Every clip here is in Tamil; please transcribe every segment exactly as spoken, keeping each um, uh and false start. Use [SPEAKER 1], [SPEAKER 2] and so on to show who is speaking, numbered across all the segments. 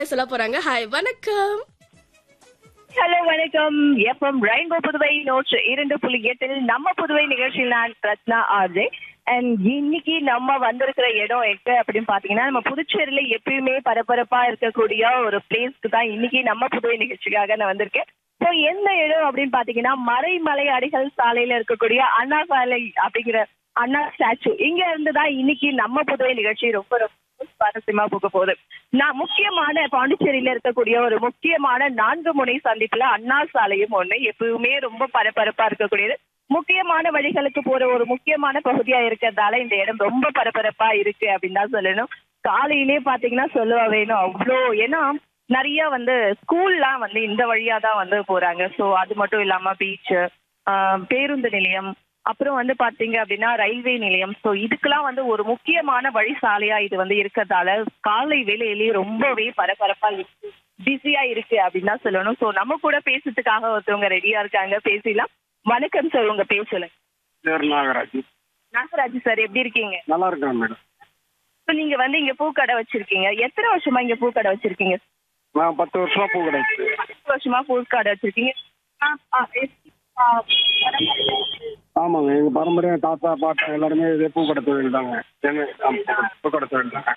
[SPEAKER 1] சொல்ல போறாங்க. ஹாய் வணக்கம்.
[SPEAKER 2] ஹலோ வணக்கம். எஃப்எம் ரெயின்போ புதுவை நூற்று இரண்டு புள்ளி எட்டில் நம்ம புதுவை நிகழ்ச்சியில் நான் ரத்னா ஆர்ஜே. அண்ட் இன்னைக்கு நம்ம வந்திருக்கிற இடம் எங்க அப்படின்னு பாத்தீங்கன்னா, நம்ம புதுச்சேரியில எப்பயுமே பரபரப்பா இருக்கக்கூடிய ஒரு பிளேஸ்க்கு தான் இன்னைக்கு நம்ம புதுவை நிகழ்ச்சிக்காக நான் வந்திருக்கேன். ஸோ எந்த இடம் அப்படின்னு பாத்தீங்கன்னா, மறைமலை அடிகள் சாலையில இருக்கக்கூடிய அண்ணா சாலை அப்படிங்கிற அண்ணா ஸ்டாச்சு. இங்க இருந்து தான் இன்னைக்கு நம்ம புதுவை நிகழ்ச்சி ரொம்ப ரொம்ப சுவாரஸ்யமா போக போகுது. நான் முக்கியமான பாண்டிச்சேரியில இருக்கக்கூடிய ஒரு முக்கியமான நான்கு முனை சந்திப்புல அண்ணா சாலையும் ஒண்ணு. எப்பவுமே ரொம்ப பரபரப்பா இருக்கக்கூடியது. முக்கியமான வழிகளுக்கு போற ஒரு முக்கியமான பகுதியா இருக்கிறதால இந்த இடம் ரொம்ப பரபரப்பா இருக்கு அப்படின்னு தான் சொல்லணும். காலையிலே பாத்தீங்கன்னா சொல்லவா வேணும், அவ்வளோ. ஏன்னா நிறைய வந்து ஸ்கூல்லாம் வந்து இந்த வழியா தான் வந்து போறாங்க. ஸோ அது மட்டும் இல்லாம பீச், பேருந்து நிலையம், அப்புறம் வந்து பாத்தீங்க அப்படின்னா ரயில்வே நிலையம். ஸோ இதுக்கெல்லாம் வந்து ஒரு முக்கியமான வழி சாலையா இது வந்து இருக்கிறதால காலை வேலையிலேயே ரொம்பவே பரபரப்பா இருக்கு, பிஸியா இருக்கு அப்படின்னு தான் சொல்லணும். ஸோ நம்ம கூட பேசுறதுக்காக ஒருத்தவங்க ரெடியா இருக்காங்க, பேசலாம். வணக்கம் சார், உங்க பேர் சொல்லுங்க.
[SPEAKER 3] பேர் நாகராஜ்.
[SPEAKER 2] நாகராஜ் சார், எப்படி இருக்கீங்க?
[SPEAKER 3] நல்லா இருக்கேன் மேடம்.
[SPEAKER 2] ஸோ நீங்க வந்து இங்க பூக்கடை வச்சிருக்கீங்க. எத்தனை வருஷமா இங்க பூக்கடை வச்சிருக்கீங்க?
[SPEAKER 3] நான் பத்து வருஷமா பூ கடை வச்சு.
[SPEAKER 2] பத்து வருஷமா பூக்கடை வச்சிருக்கீங்க. ஆ, ஆ, ஆ,
[SPEAKER 3] ஆமாங்க, எங்க பரம்பரையா தாத்தா பாட்டா எல்லாருமே இதே பூ கடை தொழில் தாங்க. எங்க ஆமா, பூ கடை தொழில் தாங்க.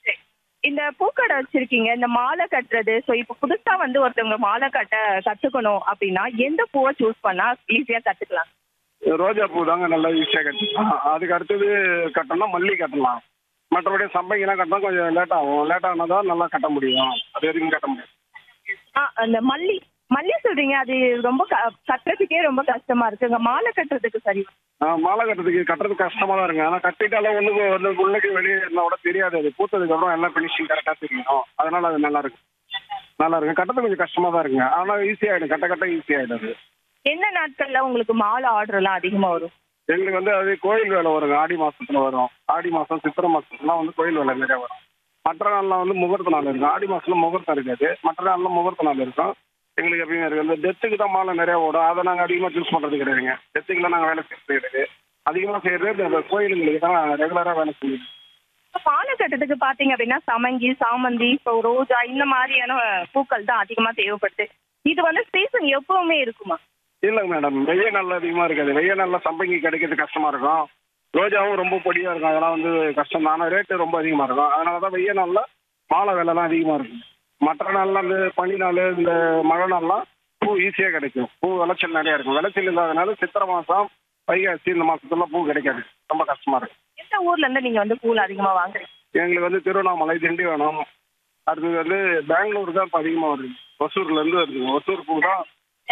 [SPEAKER 2] இந்த பூக்கடை வச்சிருக்கீங்க, இந்த மாலை கட்டுறது. ஸோ இப்போ புதுசா வந்து ஒருத்தவங்க மாலை கட்ட கத்துக்கணும் அப்படின்னா எந்த பூவை சூஸ் பண்ணா ஈஸியா கத்துக்கலாம்?
[SPEAKER 3] ரோஜா பூ தாங்க நல்லா ஈஸியாக கட்டலாம். அதுக்கு அடுத்தது கட்டணும் மல்லி கட்டலாம். மற்றபடி சம்பங்கிலாம் கட்டினா கொஞ்சம் லேட் ஆகும். லேட் ஆனால் தான் நல்லா கட்ட முடியும். அது வரைக்கும் கட்ட முடியும்.
[SPEAKER 2] ஆ, அந்த மல்லி மல்லி சொல்றீங்க, அது ரொம்ப க- கட்டுறதுக்கே ரொம்ப கஷ்டமா இருக்குங்க. மாலை கட்டுறதுக்கு சரி.
[SPEAKER 3] ஆ, மாலை கட்டுறதுக்கு கட்டுறதுக்கு கஷ்டமாக தான் இருங்க. ஆனால் கட்டிட்டாலும் ஒன்றுக்கு வந்து உள்ளக்கு வெளியே இருந்தால் கூட தெரியாது. அது பூத்ததுக்கு அப்புறம் எல்லாம் ஃபினிஷிங் கரெக்டாக தெரியும். அதனால அது நல்லா இருக்கு. நல்லா இருக்கு. கட்டுறது கொஞ்சம் கஷ்டமாக தான் இருக்குங்க. ஆனால் ஈஸியாகிடும். கட்ட கட்ட ஈஸியாகிடும். அது
[SPEAKER 2] என்ன நாட்கள்ல உங்களுக்கு மாலை ஆர்டர் எல்லாம் அதிகமா வரும்?
[SPEAKER 3] எங்களுக்கு வந்து அது கோயில் வேலை வருங்க. ஆடி மாசத்துல வரும். ஆடி மாசம் சித்திரை மாசத்துலாம் வந்து கோயில் வேலை நிறைய வரும். மற்ற நாள்லாம் வந்து முகூர்த்த நாள் இருக்கும். ஆடி மாசத்துல முகூர்த்தம் இருக்காது. மற்ற நாள்லாம் முகூர்த்த நாள் இருக்கும். எங்களுக்கு எப்பயுமே இருக்கு. இந்த டெத்துக்கு தான் மாலை நிறைய ஓடும். அதை நாங்கள் அதிகமாக சூஸ் பண்ணுறது கிடையாதுங்க. டெத்துக்குலாம் நாங்கள் வேலை செய்யறது கிடையாது. அதிகமாக செய்யறது இந்த கோயிலுங்களுக்கு தான் ரெகுலராக வேலை செய்யுது.
[SPEAKER 2] இப்ப மாலை கட்டுறதுக்கு பாத்தீங்க அப்படின்னா சமங்கி, சாமந்தி, இப்போ ரோஜா இந்த மாதிரியான பூக்கள் தான் அதிகமா தேவைப்படுது. இது வந்து சீசன் எப்பவுமே இருக்குமா?
[SPEAKER 3] இல்லைங்க மேடம், வெய்ய நாள் அதிகமாக இருக்காது. வெய்ய நாளில் சம்பங்கி கிடைக்கிறது கஷ்டமாக இருக்கும். ரோஜாவும் ரொம்ப பொடியாக இருக்கும். அதெல்லாம் வந்து கஷ்டம் தான். ஆனால் ரேட்டு ரொம்ப அதிகமாக இருக்கும். அதனால தான் வெய்ய நாளில் மாலை விலைலாம் அதிகமாக இருக்கும். மற்ற நாள்லாம் இந்த பனி நாள், இந்த மழை நாள்லாம் பூ ஈஸியாக கிடைக்கும். பூ விளைச்சல் நிறையா இருக்கும். விளைச்சல் இல்லாதனால சித்திரை மாதம், வைகாசி இந்த மாதத்துல பூ கிடைக்காது. ரொம்ப கஷ்டமாக இருக்கும்.
[SPEAKER 2] எந்த ஊர்ல இருந்து நீங்க வந்து பூல் அதிகமா வாங்குறீங்க?
[SPEAKER 3] எங்களுக்கு வந்து திருவண்ணாமலை, திண்டிவனம், அடுத்தது வந்து பெங்களூர் தான் இப்போ அதிகமாக வருது. ஒசூர்லேருந்து வருதுங்க. ஒசூர் பூ தான்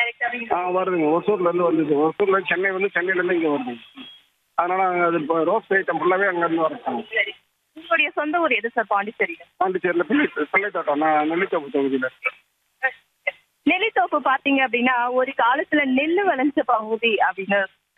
[SPEAKER 3] ஆ வருதுங்க. ஒசூர்லேருந்து வருது. ஒசூர்ல சென்னை வந்து சென்னையிலேருந்து இங்கே வருது. அதனால அது இப்போ ரோஸ் ஐட்டம் ஃபுல்லாகவே அங்கேருந்து வரட்டாங்க.
[SPEAKER 2] சரி. உங்களுடைய சொந்த ஊர் எது சார் பாண்டிச்சேரியில?
[SPEAKER 3] பாண்டிச்சேரியில் பிள்ளை பிள்ளைத்தோட்டம். நான் நெல்லித்தோப்பு தொகுதியில் இருக்கேன்.
[SPEAKER 2] நெல்லித்தோப்பு பாத்தீங்க அப்படின்னா ஒரு காலத்துல நெல்லு விளைஞ்ச பகுதி அப்படின்னு.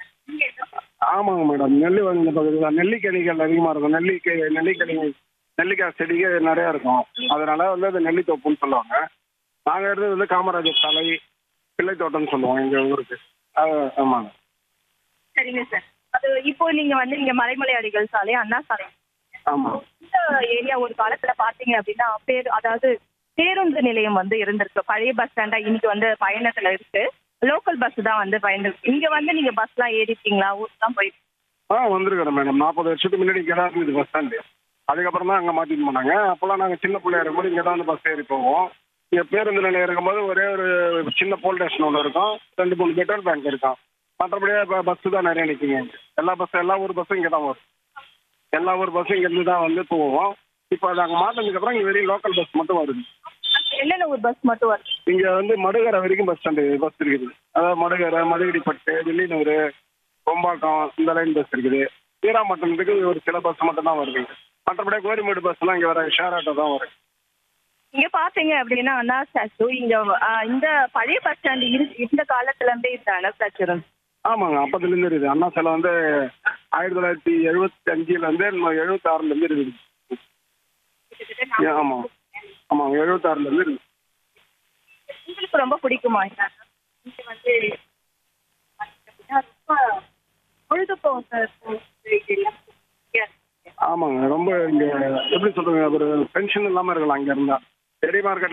[SPEAKER 3] ஆமாங்க மேடம், நெல்லி வந்து பகுதி தான். நெல்லிக்கனிகள் அதிகமாக இருக்கும். நெல்லிக்கை நெல்லிக்கனி நெல்லிக்காய் செடிகள் நிறையா இருக்கும். அதனால வந்து அது நெல்லித்தோப்புன்னு சொல்லுவாங்க. நாங்கள் இருந்தது வந்து காமராஜர் சாலை பிள்ளைத்தோட்டம்னு சொல்லுவோம் எங்கள் ஊருக்கு. அது ஆமாங்க.
[SPEAKER 2] சரிங்க சார். அது இப்போ நீங்க வந்து இங்க மறைமலை அடிகள் சாலை, அண்ணா சாலை,
[SPEAKER 3] ஆமாம்.
[SPEAKER 2] இந்த ஏரியா ஒரு காலத்துல பாத்தீங்க அப்படின்னா பேர் அதாவது பேருந்து நிலையம் வந்து இருந்திருக்கு. பழைய பஸ் ஸ்டாண்டா இன்னைக்கு வந்து பயணத்துல இருக்கு. லோக்கல் பஸ் தான் வந்து பயணிருக்கு. இங்க வந்து நீங்க பஸ் எல்லாம் ஏறிருக்கீங்களா? ஊருக்கு தான் போயிட்டு.
[SPEAKER 3] ஆ வந்திருக்கிறேன் மேடம். நாற்பது வருஷத்துக்கு முன்னாடி இங்கே தான் இருந்தது பஸ் ஸ்டாண்டு. அதுக்கப்புறம் தான் அங்கே மாற்றிட்டு போனாங்க. அப்போல்லாம் நாங்கள் சின்ன பிள்ளையா இருக்கும்போது இங்கே தான் வந்து பஸ் ஏறி போவோம். இங்கே பேருந்து நிலையம் இருக்கும்போது ஒரே ஒரு சின்ன போல் ஸ்டேஷன் ஒன்று இருக்கும். ரெண்டு மூணு பெட்ரோல் பேங்க் இருக்கும். மற்றபடியே இப்போ பஸ்ஸு தான் நிறைய நிற்குங்க. எல்லா பஸ்ஸும் எல்லா ஊர் பஸ்ஸும் இங்கே தான் வரும். எல்லா ஊர் பஸ்ஸும் இங்கேருந்து தான் வந்து போவோம். இப்போ அது அங்கே மாற்றினதுக்கப்புறம் இங்கே வெறும் லோக்கல் பஸ் மட்டும் வருது.
[SPEAKER 2] என்னென்ன ஒரு பஸ் மட்டும் வருது?
[SPEAKER 3] இங்கே வந்து மடுகரை வரைக்கும் பஸ் ஸ்டாண்டு பஸ் இருக்குது. அதாவது மடுகரை, மதுகிடிப்பட்டு, வெள்ளினூர், கொம்பாக்கம் இந்த லைன் பஸ் இருக்குது. வீராமட்டத்துக்கு ஒரு சில பஸ் மட்டும் தான் வருது. மற்றபடியே கோரிமேடு பஸ்லாம் இங்கே வர ஷேர் ஆட்டோ தான் வரும்.
[SPEAKER 2] இங்க பாத்தீங்க அப்படின்னா அண்ணா ஸ்டாச்சு இங்க ஆ, இந்த பழைய பஸ் ஸ்டாண்ட் இந்த காலத்துல இருந்தே இந்த அண்ணா ஸ்டாச்சு இருந்து.
[SPEAKER 3] ஆமாங்க, அப்போதுலேருந்து இருக்குது. அண்ணா சிலை வந்து ஆயிரத்தி தொள்ளாயிரத்தி எழுபத்தி அஞ்சுலேருந்து எழுபத்தி ஆறுலேருந்து இருக்குது. ஆமாம் ஆமாங்க, எழுபத்தாறுலேருந்து இருக்குது.
[SPEAKER 2] உங்களுக்கு ரொம்ப பிடிக்குமா? இங்க வந்து அப்படின்னா ரொம்ப பொழுதுபோக்கு எல்லாம்.
[SPEAKER 3] ஆமாங்க, ரொம்ப இங்கே எப்படி சொல்கிறேங்க, ஒரு டென்ஷன் இல்லாமல் இருக்கலாம் இங்கே இருந்தால். Ready market